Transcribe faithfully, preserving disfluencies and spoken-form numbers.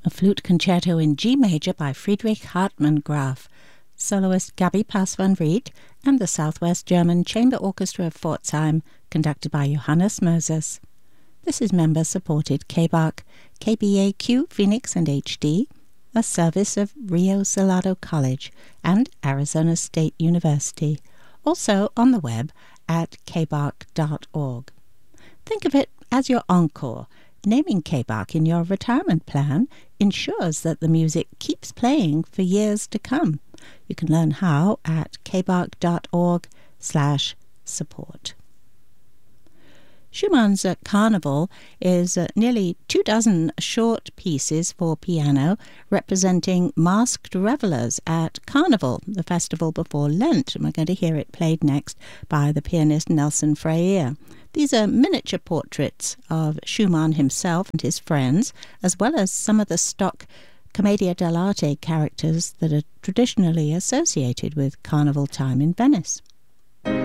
a flute concerto in G major by Friedrich Hartmann Graf, soloist Gabi Pass van Vliet, and the Southwest German Chamber Orchestra of Pforzheim, conducted by Johannes Moses. This is member-supported K B A C, K B A Q Phoenix and H D, a service of Rio Salado College and Arizona State University, also on the web at k b a c dot org. Think of it as your encore. Naming K B A C in your retirement plan ensures that the music keeps playing for years to come. You can learn how at k b a c dot org slash support. Schumann's uh, Carnival is uh, nearly two dozen short pieces for piano representing masked revelers at Carnival, the festival before Lent, and we're going to hear it played next by the pianist Nelson Freire. These are miniature portraits of Schumann himself and his friends, as well as some of the stock Commedia dell'arte characters that are traditionally associated with Carnival time in Venice.